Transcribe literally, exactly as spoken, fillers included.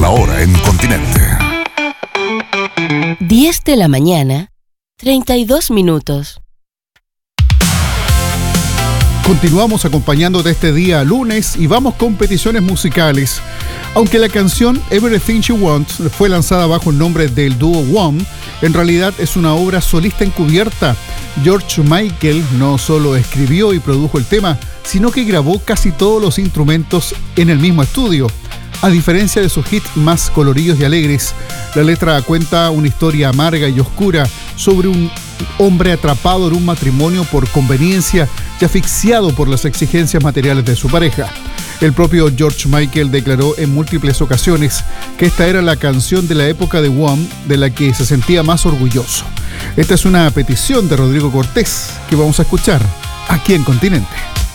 la hora en Continente. diez de la mañana, treinta y dos minutos. Continuamos acompañándote este día lunes y vamos con peticiones musicales. Aunque la canción Everything You Want fue lanzada bajo el nombre del dúo One, en realidad es una obra solista encubierta. George Michael no solo escribió y produjo el tema, sino que grabó casi todos los instrumentos en el mismo estudio. A diferencia de sus hits más coloridos y alegres, la letra cuenta una historia amarga y oscura sobre un hombre atrapado en un matrimonio por conveniencia y asfixiado por las exigencias materiales de su pareja. El propio George Michael declaró en múltiples ocasiones que esta era la canción de la época de One de la que se sentía más orgulloso. Esta es una petición de Rodrigo Cortés que vamos a escuchar aquí en Continente.